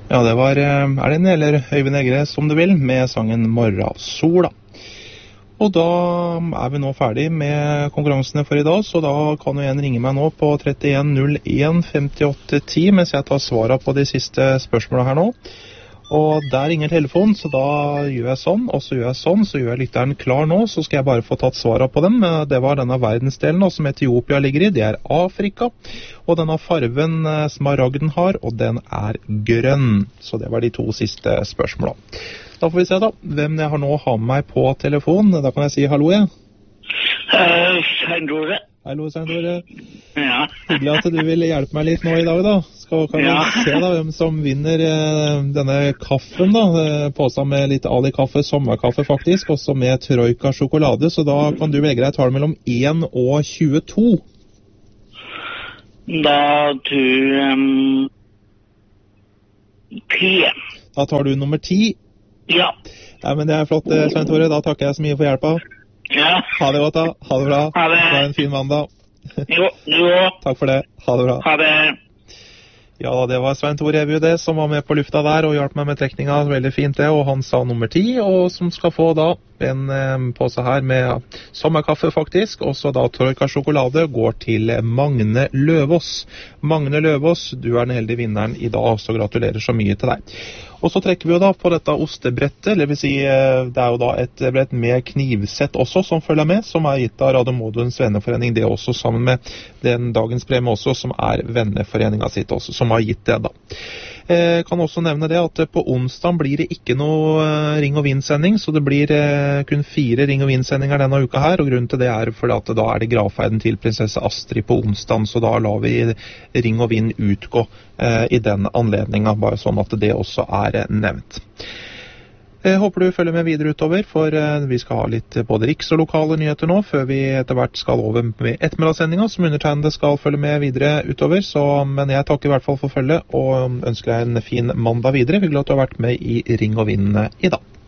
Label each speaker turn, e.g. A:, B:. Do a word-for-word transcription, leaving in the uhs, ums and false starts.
A: Ja, det var Erlend eller Øyvind Egre, som du vil, med sangen Morgensola. Og da er vi nå ferdig med konkurransene for i dag, så da kan du igjen ringe meg nå på trettien null en femtiåtte ti, mens jeg tar svaret på de siste spørsmålene her nå. Og der ringer telefonen, så da gjør jeg sånn, og så gjør jeg sånn, så gjør jeg lytteren klar nå, så skal jeg bare få tatt svaret på dem. Det var denne verdensdelen nå, som Etiopia ligger i, det er Afrika, og denne farven smaragden har, og den er grønn. Så det var de to siste spørsmålene. Da får vi se da, hvem jeg har nå har med meg på telefon. Da kan jeg si hallo, jeg.
B: Uh, Svein Tore.
A: Hallo, Svein Tore.
B: Ja.
A: Hyggelig at du vil hjelpe meg litt nå i dag da. Skal kan
B: ja.
A: vi se da hvem som vinner eh, denne kaffen da. Eh, påsa med litt Ali-kaffe, sommerkaffe faktisk, også med Troika sjokolade. Så da kan du velge deg tall mellom én og tjueto.
B: Da tror jeg um, ti.
A: Da tar du nummer ti.
B: Ja.
A: Ja, men det er flott, Svein Tore. Da takker jeg så mye for hjelpa.
B: Ja.
A: Ha det godt da. Ha det bra.
B: Ha det.
A: Ha en fin mandag.
B: Jo, jo.
A: Takk for det. Ha det bra.
B: Ha det.
A: Ja, det var Svein Tore Evju det, som var med på lufta der og hjalp meg med trekninga. Veldig fint det, og han sa nummer ti, og som skal få da en eh, pose her med sommerkaffe faktisk, og så da Troika sjokolade går til Magne Løvås. Magne Løvås, du er den heldige vinneren i dag, så gratulerer så mye til deg. Og så trekker vi jo da på dette ostebrettet, det vil si det er jo da et brett med knivsett også som følger med, som er gitt av Radio Moduens venneforening, det også sammen med den dagens premie også, som er venneforeninga sitt også, som har gitt det da. Jeg kan også nevne det at på onsdag blir det ikke noe ring og vind-sending, så det blir kun fire ring og vind-sendinger denne uka her, og grunnen til det er fordi at da er det gravferden til prinsesse Astrid på onsdag, så da lar vi ring og vind utgå eh, i den anledningen, bare sånn at det også er nevnt. Jeg håper du følger med videre utover, for vi skal ha litt både riks- og lokale nyheter nå, før vi etter hvert skal over med ettermiddagssendinga, som undertegnede skal følge med videre utover. Så, men jeg takker i hvert fall for følge, og ønsker deg en fin mandag videre. Hyggelig at du har vært med i Ring og Vind i dag.